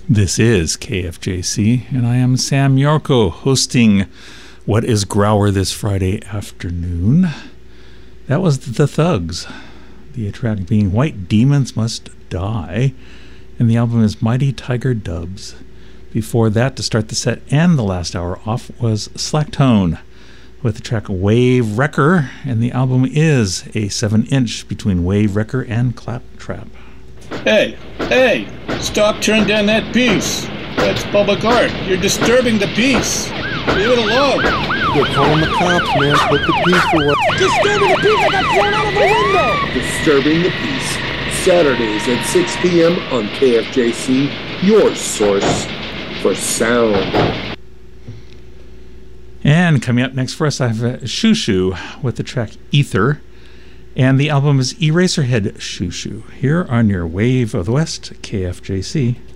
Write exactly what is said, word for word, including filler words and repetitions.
This is K F J C, and I am Sam Yarko, hosting What is Grower this Friday afternoon. That was The Thugs, the track being White Demons Must Die, and the album is Mighty Tiger Dubs. Before that, to start the set and the last hour off, was Slacktone with the track Wave Wrecker, and the album is a seven inch between Wave Wrecker and Claptrap. Hey, hey, stop turning down that piece. That's public art. You're disturbing the peace. Leave it alone. They're calling the cops, man. Put the piece away. Disturbing the peace, I got thrown out of the window. Disturbing the Peace. Saturdays at six p.m. on K F J C, your source for sound. And coming up next for us, I have uh, Shushu with the track Ether. And the album is Eraserhead Shushu, here on your Wave of the West, K F J C.